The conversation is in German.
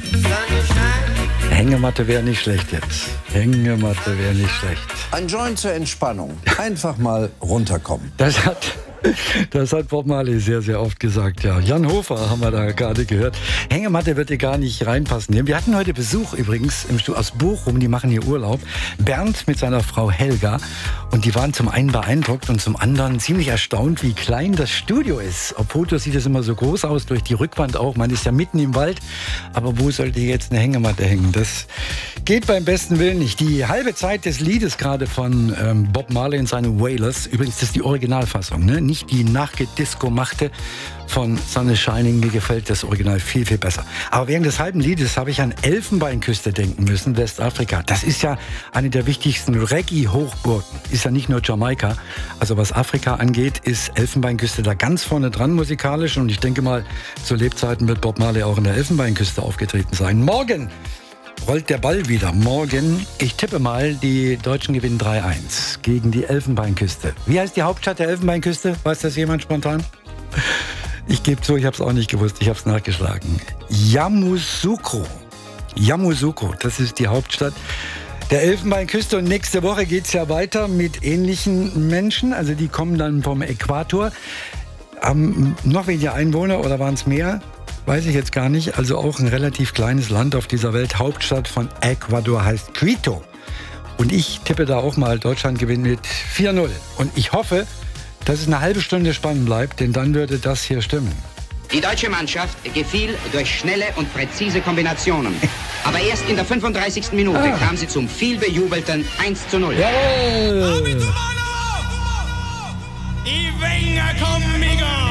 Hängematte wäre nicht schlecht jetzt. Hängematte wäre nicht schlecht. Ein Joint zur Entspannung. Einfach mal runterkommen. Das hat Bob Marley sehr, sehr oft gesagt, ja. Jan Hofer haben wir da gerade gehört. Hängematte wird hier gar nicht reinpassen. Wir hatten heute Besuch übrigens im Studio aus Bochum, die machen hier Urlaub. Bernd mit seiner Frau Helga. Und die waren zum einen beeindruckt und zum anderen ziemlich erstaunt, wie klein das Studio ist. Auf Fotos sieht es immer so groß aus, durch die Rückwand auch. Man ist ja mitten im Wald. Aber wo sollte hier jetzt eine Hängematte hängen? Das geht beim besten Willen nicht. Die halbe Zeit des Liedes gerade von Bob Marley und seine Wailers. Übrigens, das ist die Originalfassung, ne? Nicht die nachgedisco-machte von Sun is Shining. Mir gefällt das Original viel, viel besser. Aber während des halben Liedes habe ich an Elfenbeinküste denken müssen, Westafrika. Das ist ja eine der wichtigsten Reggae-Hochburgen. Ist ja nicht nur Jamaika. Also was Afrika angeht, ist Elfenbeinküste da ganz vorne dran musikalisch. Und ich denke mal, zu Lebzeiten wird Bob Marley auch in der Elfenbeinküste aufgetreten sein. Morgen rollt der Ball wieder. Morgen, ich tippe mal, die Deutschen gewinnen 3-1 gegen die Elfenbeinküste. Wie heißt die Hauptstadt der Elfenbeinküste? Weiß das jemand spontan? Ich gebe zu, ich habe es auch nicht gewusst. Ich habe es nachgeschlagen. Yamoussoukro. Yamoussoukro, das ist die Hauptstadt der Elfenbeinküste. Und nächste Woche geht es ja weiter mit ähnlichen Menschen. Also die kommen dann vom Äquator. Haben noch weniger Einwohner oder waren es mehr? Weiß ich jetzt gar nicht. Also auch ein relativ kleines Land auf dieser Welt. Hauptstadt von Ecuador heißt Quito. Und ich tippe da auch mal, Deutschland gewinnt mit 4-0. Und ich hoffe, dass es eine halbe Stunde spannend bleibt, denn dann würde das hier stimmen. Die deutsche Mannschaft gefiel durch schnelle und präzise Kombinationen. Aber erst in der 35. Minute kam sie zum vielbejubelten 1-0. Jawohl! E venga conmigo!